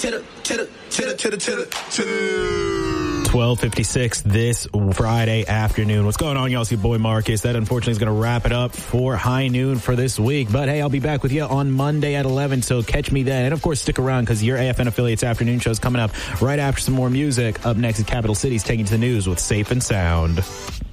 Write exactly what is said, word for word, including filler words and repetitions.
chitter, chitter, chitter, chitter, chitter, chitter. twelve fifty-six this Friday afternoon. What's going on, y'all? It's your boy Marcus. That unfortunately is going to wrap it up for High Noon for this week. But hey, I'll be back with you on Monday at eleven, so catch me then. And of course, stick around because your A F N Affiliates afternoon show is coming up right after some more music. Up next is Capital Cities taking you to the news with Safe and Sound.